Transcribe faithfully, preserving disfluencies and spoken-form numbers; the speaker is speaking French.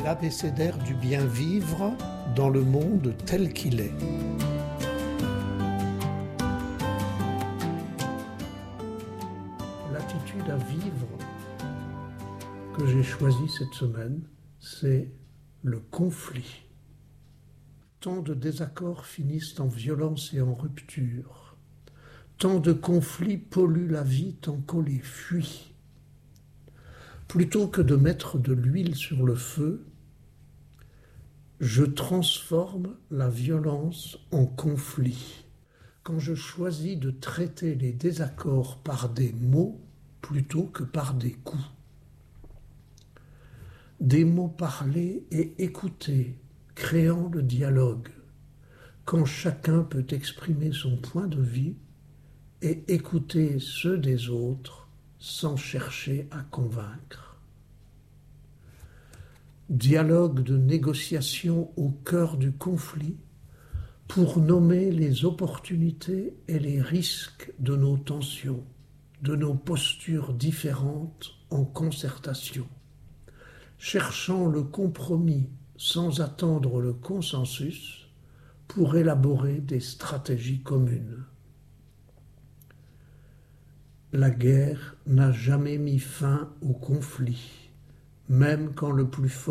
l'abécédaire du bien vivre dans le monde tel qu'il est. L'attitude à vivre que j'ai choisie cette semaine, c'est le conflit. Tant de désaccords finissent en violence et en rupture. Tant de conflits polluent la vie tant qu'on les fuit. Plutôt que de mettre de l'huile sur le feu, je transforme la violence en conflit. Quand je choisis de traiter les désaccords par des mots plutôt que par des coups. Des mots parlés et écoutés, créant le dialogue, quand chacun peut exprimer son point de vue et écouter ceux des autres sans chercher à convaincre. Dialogue de négociation au cœur du conflit pour nommer les opportunités et les risques de nos tensions, de nos postures différentes en concertation, cherchant le compromis sans attendre le consensus pour élaborer des stratégies communes. La guerre n'a jamais mis fin au conflit, même quand le plus fort